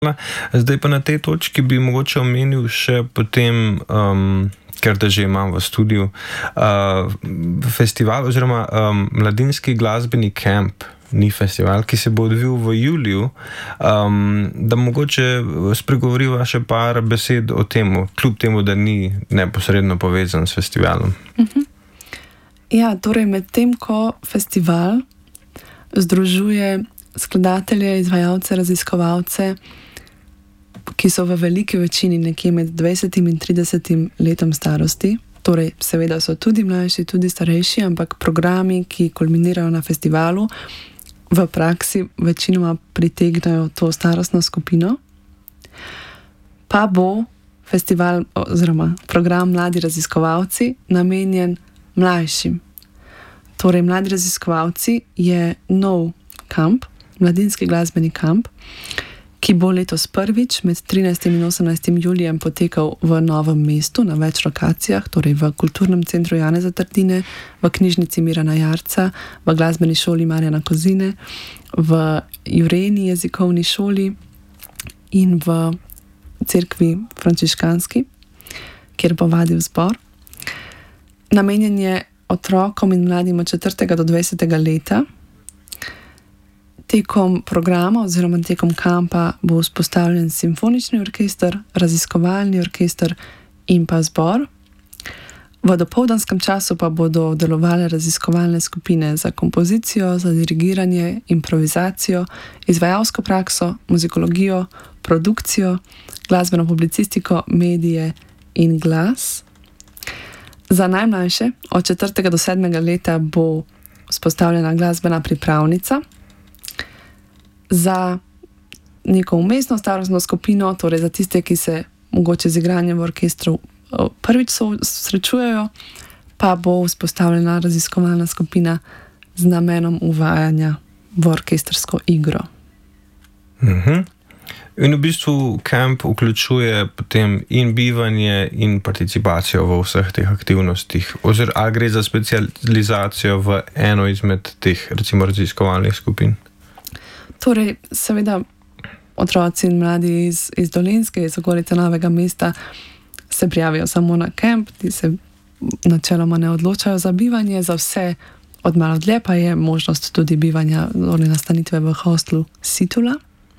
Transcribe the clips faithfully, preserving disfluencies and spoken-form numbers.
Zdaj pa na tej točki bi mogoče omenil še potem, um, ker te že imam v studiu, uh, festival oziroma um, mladinski glasbeni kamp, ni festival, ki se bo odvil v juliju, um, da mogoče spregovoriva še par besed o temu, kljub temu, da ni neposredno povezan s festivalom. Uh-huh. Ja, torej med tem, ko festival združuje skladatelje, izvajalce, raziskovalce, ki so v veliki večini nekje med dvajsetim in tridesetim letom starosti. Torej, seveda so tudi mlajši, tudi starejši, ampak programi, ki kulminirajo na festivalu, v praksi večinoma pritegnajo to starostno skupino. Pa bo festival oziroma program Mladi raziskovalci namenjen mlajšim. Torej, Mladi raziskovalci je nov kamp, mladinski glasbeni kamp, ki bo letos prvič med trinajstim in osemnajstim julijem potekal v Novem mestu na več lokacijah, torej v Kulturnem centru Janeza Trdine, v knjižnici Mirana Jarca, v glasbeni šoli Marjana Kozine, v Jurejini jezikovni šoli in v cerkvi frančiškanski, kjer bo vadil zbor. Namenjen je otrokom in mladim od četrtega do dvajsetega leta. Tekom programa oziroma tekom kampa bo vzpostavljen simfonični orkester, raziskovalni orkester in pa zbor. V dopoldanskem času pa bodo delovale raziskovalne skupine za kompozicijo, za dirigiranje, improvizacijo, izvajalsko prakso, muzikologijo, produkcijo, glasbeno publicistiko, medije in glas. Za najmlajše od četrtega do sedmega leta bo vzpostavljena glasbena pripravnica. Za neko umestno starostno skupino, torej za tiste, ki se mogoče z igranjem v orkestru prvič srečujejo, pa bo vzpostavljena raziskovalna skupina z namenom uvajanja v orkestrsko igro. Mhm. In v bistvu kamp vključuje potem in bivanje in participacijo v vseh teh aktivnostih, oziroma ali gre za specializacijo v eno izmed teh, recimo, raziskovalnih skupin? Torej, seveda, otroci in mladi iz, iz Dolenjske, iz okolice Novega mesta se prijavijo samo na kamp, ti se načeloma ne odločajo za bivanje, za vse od malo dlje pa je možnost tudi bivanja ali nastanitve v hostlu Situla.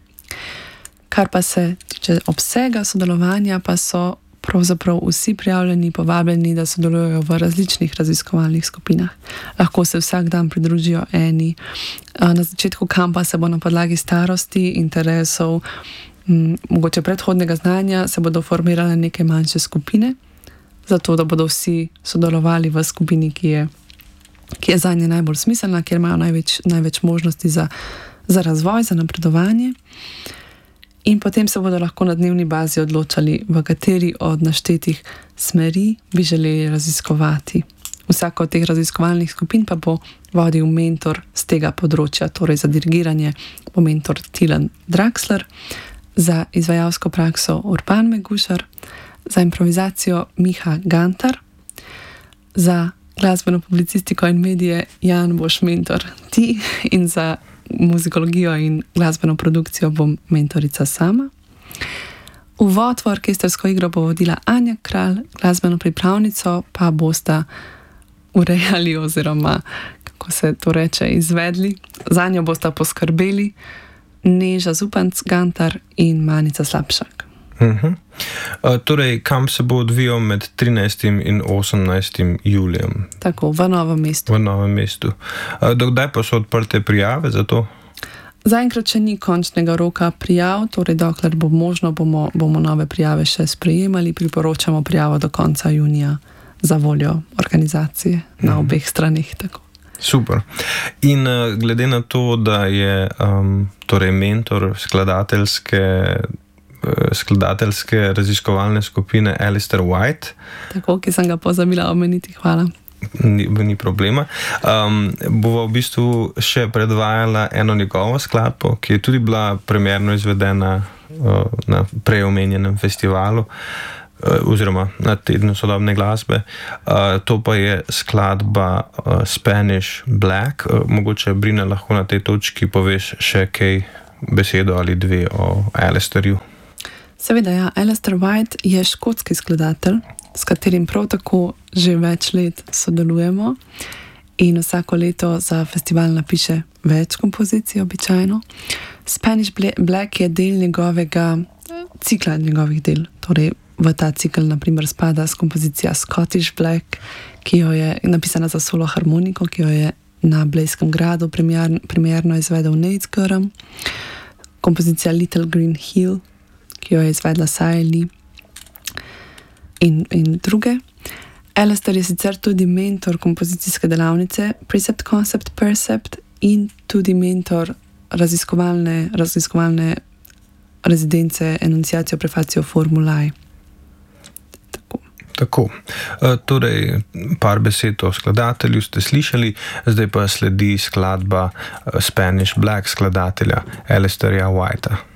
Kar pa se tiče obsega sodelovanja, pa so pravzaprav vsi prijavljeni, povabljeni, da sodelujejo v različnih raziskovalnih skupinah. Lahko se vsak dan pridružijo eni. Na začetku kampa se bo na podlagi starosti, interesov, m, mogoče predhodnega znanja, se bodo formirale neke manjše skupine, zato da bodo vsi sodelovali v skupini, ki je, ki je zanje najbolj smiselna, kjer imajo največ, največ možnosti za, za razvoj, za napredovanje. In potem se bodo lahko na dnevni bazi odločali, v kateri od naštetih smeri bi želeli raziskovati. Vsaka od teh raziskovalnih skupin pa bo vodil mentor z tega področja, torej za dirigiranje bo mentor Tilen Draxler, za izvajalsko prakso Urban Megušar, za improvizacijo Miha Gantar, za glasbeno publicistiko in medije Jan boš mentor ti in za muzikologijo in glasbeno produkcijo bom mentorica sama. Uvod v orkestrsko igro bo vodila Anja Kralj, glasbeno pripravnico pa bosta urejali oziroma, kako se to reče, izvedli. Za njo bosta poskrbeli Neža Zupanc Gantar in Manica Slapšak. Uh-huh. Uh, torej, kamp se bo odvijal med trinajstim in osemnajstim julijem. Tako, v Novem mestu. V Novem mestu. Uh, dokdaj pa so odprte prijave za to? Zaenkrat še ni končnega roka prijav, torej dokler bo možno, bomo, bomo nove prijave še sprejemali, priporočamo prijavo do konca junija za voljo organizacije uh-huh. na obeh stranih. Tako. Super. In uh, glede na to, da je um, torej mentor skladateljske skladateljske raziskovalne skupine Alistair White. Tako, ki sem ga pozabila omeniti, hvala. Ni, ni problema. Um, bova v bistvu še predvajala eno njegovo skladbo, ki je tudi bila premierno izvedena uh, na preomenjenem festivalu uh, oziroma na tednu sodobne glasbe. Uh, to pa je skladba uh, Spanish Black. Uh, mogoče, Brina, lahko na tej točki poveš še kaj besedo ali dve o Alistairju. Seveda, ja. Alistair White je škotski skladatelj, s katerim prav tako že več let sodelujemo in vsako leto za festival napiše več kompozicij običajno. Spanish Black je del njegovega cikla njegovih del, torej v ta cikl naprimer spada kompozicija Scottish Black, ki jo je napisana za solo harmoniko, ki jo je na Blejskem gradu premier, premierno izvedel Nate Gorham, kompozicija Little Green Hill, ki jo je izvedla Sae Lee in, in druge. Alistair je sicer tudi mentor kompozicijske delavnice Precept, Concept, Percept in tudi mentor raziskovalne, raziskovalne rezidence Enunciacio, Prefacio, Formulae. Tako. Tako. E, torej, par besed o skladatelju ste slišali, zdaj pa sledi skladba Spanish Black skladatelja Alistaira Whitea.